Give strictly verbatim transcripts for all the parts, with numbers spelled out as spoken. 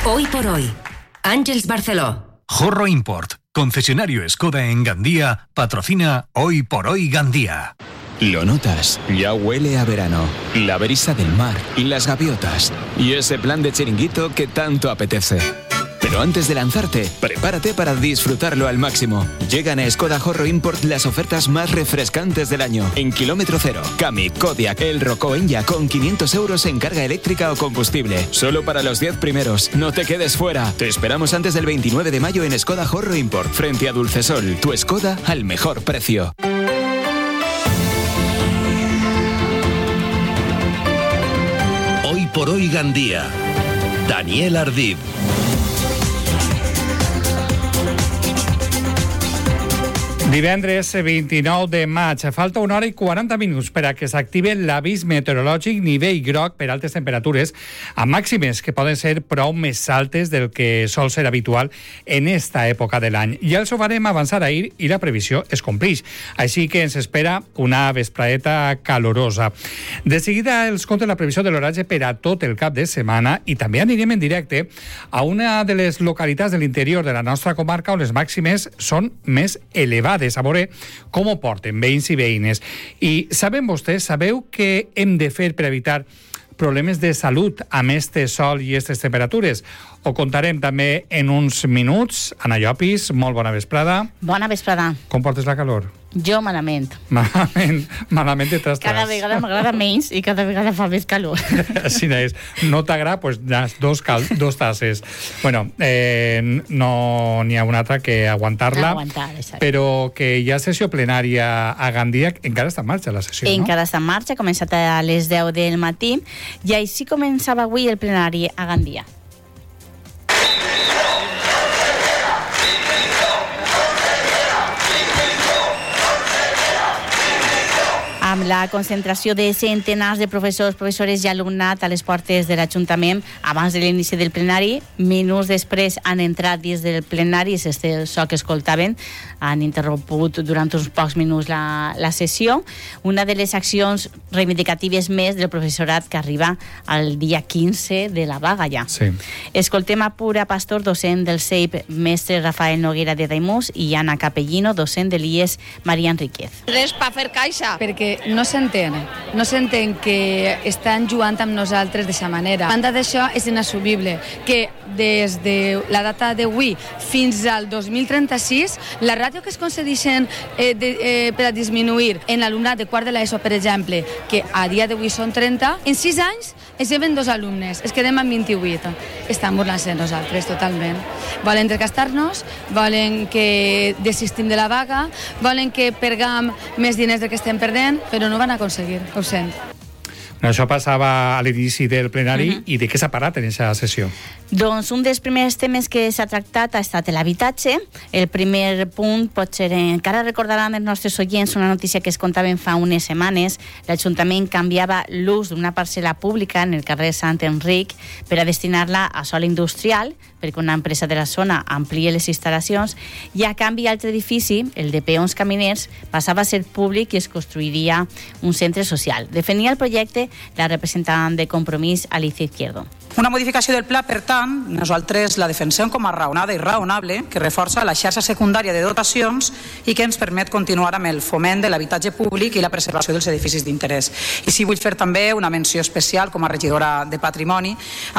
Hoy por hoy, Ángeles Barceló. Jorro Import, concesionario Skoda en Gandía, patrocina Hoy por Hoy Gandía. Lo notas, ya huele a verano, la brisa del mar, las gaviotas y ese plan de chiringuito que tanto apetece. Pero antes de lanzarte, prepárate para disfrutarlo al máximo. Llegan a Skoda Jorro Import las ofertas más refrescantes del año. En kilómetro cero, Kami, Kodiaq, El Rocó Enya con quinientos euros en carga eléctrica o combustible. Solo para los diez primeros. No te quedes fuera. Te esperamos antes del veintinueve de mayo en Skoda Jorro Import, frente a Dulcesol. Tu Skoda al mejor precio. Hoy por Hoy Gandía. Daniel Ardid. Divendres vint-i-nou de maig. Falta una hora i quaranta minuts per a que s'active l'avís meteorològic nivell groc per altes temperatures, amb màximes que poden ser prou més altes del que sol ser habitual en esta època de l'any. Ja els ho farem avançar ahir i la previsió es complix. Així que ens espera una vesprada calorosa. De seguida els conto la previsió de l'oratge per a tot el cap de setmana i també anirem en directe a una de les localitats de l'interior de la nostra comarca on les màximes són més elevades. A veure com ho porten veïns i veïnes. I saben vostès, sabeu què hem de fer per evitar problemes de salut amb este sol i aquestes temperatures? Ho contarem també en uns minuts. Anna Llopis, molt bona vesprada. Bona vesprada. Com portes la calor? Jo malament. Malament, malament de tras tras. Cada vegada m'agrada menys i cada vegada fa més calor. Si no és, no t'agrada, doncs pues, dos, cal, dos tasses. Bueno, eh, no n'hi ha una altra que aguantar-la, Aguantar, però que hi ha sessió plenària a Gandia, encara està en marxa la sessió, no? Encara està en marxa, ha començat a les deu del matí i així començava avui el plenari a Gandia. Amb la concentració de centenars de professors, professores i alumnat a les portes de l'Ajuntament abans de l'inici del plenari, minuts després han entrat dins del plenari, és este so que escoltaven, han interromput durant uns pocs minuts la, la sessió, una de les accions reivindicatives més del professorat que arriba al dia quinze de la vaga ja. Sí. Escoltem a Pura Pastor, docent del C E I P, mestre Rafael Noguera de Daimús i Anna Capellino, docent de l'I E S Maria Enríquez. Res per fer caixa. Perquè no s'entén, no s'entén que estan jugant amb nosaltres d'aquesta manera. A banda d'això, és inassumible que des de la data d'avui fins al dos mil trenta-sis, la ràtio que es concedeixen eh, de, eh, per a disminuir en l'alumnat de quart de l'ESO, per exemple, que a dia d'avui són trenta, en sis anys es lleven dos alumnes, es quedem amb vint-i-vuit. Estan burlant-se de nosaltres totalment. Volen desgastar-nos, volen que desistim de la vaga, volen que pergam més diners del que estem perdent, però no van aconseguir, ho sent. Això passava a l'inici del plenari. Uh-huh. I de què s'ha parat en aquesta sessió? Doncs un dels primers temes que s'ha tractat ha estat l'habitatge. El primer punt pot ser, encara recordaran els nostres oients, una notícia que es contaven fa unes setmanes. L'Ajuntament canviava l'ús d'una parcel·la pública en el carrer Sant Enric per a destinar-la a sòl industrial, perquè una empresa de la zona amplia les instal·lacions, i a canvi l'altre edifici, el de peons caminers, passava a ser públic i es construiria un centre social. Defenia el projecte la representant de Compromís, Alicia Izquierdo. Una modificació del pla, per tant, nosaltres la defensem com a raonada i raonable, que reforça la xarxa secundària de dotacions i que ens permet continuar amb el foment de l'habitatge públic i la preservació dels edificis d'interès. I sí vull fer també una menció especial com a regidora de Patrimoni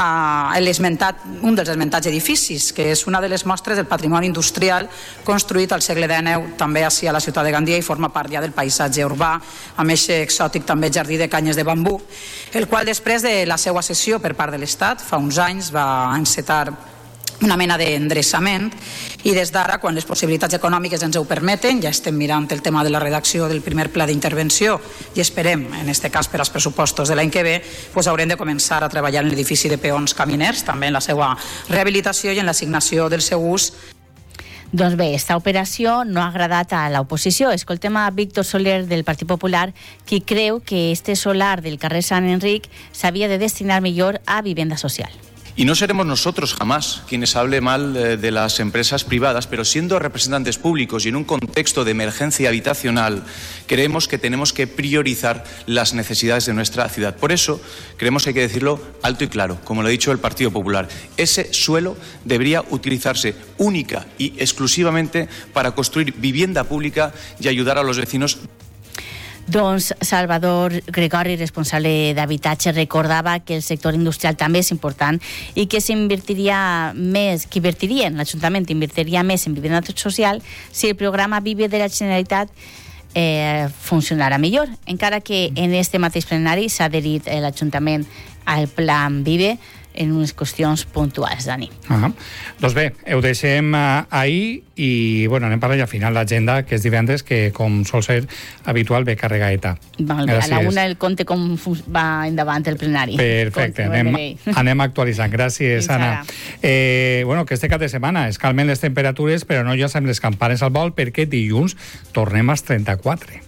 a l'esmentat, un dels esmentats edificis, que és una de les mostres del patrimoni industrial construït al segle dinou també ací a la ciutat de Gandia i forma part ja del paisatge urbà, amb aquest exòtic també jardí de canyes de bambú, el qual després de la seva cessió per part de l'Estat fa uns anys va encetar una mena d'endreçament i des d'ara, quan les possibilitats econòmiques ens ho permeten, ja estem mirant el tema de la redacció del primer pla d'intervenció i esperem, en aquest cas per als pressupostos de l'any que ve, doncs haurem de començar a treballar en l'edifici de peons caminers, també en la seva rehabilitació i en l'assignació del seu ús. Doncs bé, esta operació no ha agradat a l'oposició. Escoltem a Víctor Soler del Partit Popular, qui creu que este solar del carrer Sant Enric s'havia de destinar millor a vivenda social. Y no seremos nosotros jamás quienes hable mal de, de las empresas privadas, pero siendo representantes públicos y en un contexto de emergencia habitacional, creemos que tenemos que priorizar las necesidades de nuestra ciudad. Por eso, creemos que hay que decirlo alto y claro, como lo ha dicho el Partido Popular. Ese suelo debería utilizarse única y exclusivamente para construir vivienda pública y ayudar a los vecinos. Doncs Salvador Gregori, responsable d'habitatge, recordava que el sector industrial també és important i que s'invertiria més, que invertiria, l'Ajuntament invertiria més en vivenda social si el programa Vive de la Generalitat eh, funcionarà millor. Encara que en este mateix plenari s'ha adherit l'Ajuntament al Plan Vive en unes qüestions puntuals, Dani. Ah, doncs bé, ho deixem uh, ahir i bueno, anem per allà al final l'agenda, que és divendres, que com sol ser habitual ve carregadeta. Molt bé, a la una el compte com va endavant el plenari. Perfecte, anem, anem actualitzant. Gràcies, Anna. Eh, bueno, que este cap de setmana es calmen les temperatures, però no ja amb les campanes al vol, perquè dilluns tornem als trenta-quatre.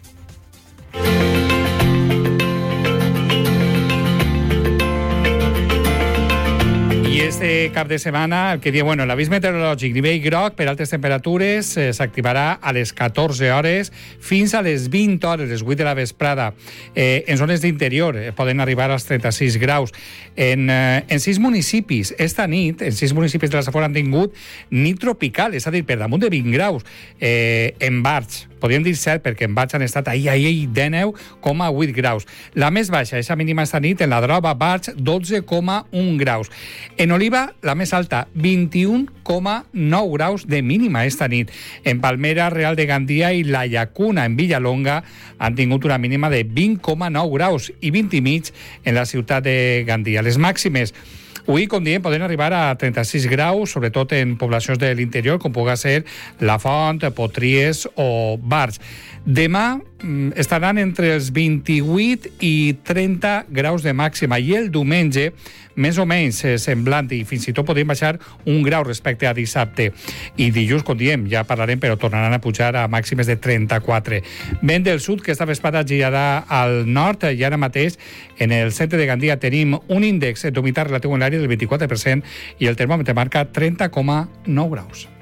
Este cap de setmana, el que diu, bueno, l'avís meteorològic nivell groc per altes temperatures eh, s'activarà a les catorze hores fins a les vint hores, les vuit de la vesprada. Eh, en zones d'interior eh, poden arribar als trenta-sis graus. En, eh, en sis municipis, esta nit, en sis municipis de la Safor han tingut nit tropical, és a dir, per damunt de vint graus. Eh, en Barx, podríem dir set, perquè en Barx han estat ahir, ahir, dinou coma vuit graus. La més baixa, esa mínima esta nit, en la Droba, Barx, dotze coma un graus. En Oliva, la més alta, vint-i-un coma nou graus de mínima esta nit. En Palmera, Real de Gandia i la Llacuna, en Villalonga, han tingut una mínima de vint coma nou graus i vint i mig en la ciutat de Gandia. Les màximes avui, com diem, poden arribar a trenta-sis graus, sobretot en poblacions de l'interior, com pugui ser La Font, Potries o Barx. Demà estaran entre els vint-i-vuit i trenta graus de màxima i el diumenge més o menys semblant i fins i tot podem baixar un grau respecte a dissabte. I dilluns, com diem, ja parlarem, però tornaran a pujar a màximes de trenta-quatre. Vent del sud, que esta vesprada girarà al nord, i ara mateix en el centre de Gandia tenim un índex d'humitat relatiu en l'àrea del vint-i-quatre per cent i el termòmetre marca trenta coma nou graus.